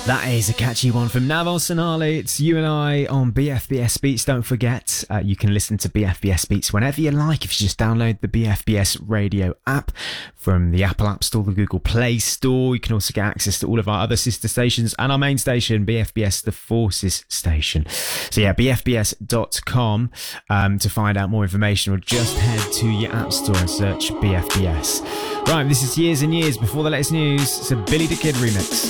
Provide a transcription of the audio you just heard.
That is a catchy one from Naval Sonali. It's you and I on BFBS Beats. Don't forget, you can listen to BFBS Beats whenever you like if you just download the BFBS radio app from the Apple App Store, the Google Play Store. You can also get access to all of our other sister stations and our main station, BFBS The Forces station. So yeah, bfbs.com to find out more information, or just head to your app store and search BFBS. Right, this is Years and Years Before the Latest News. It's a Billy the Kid remix.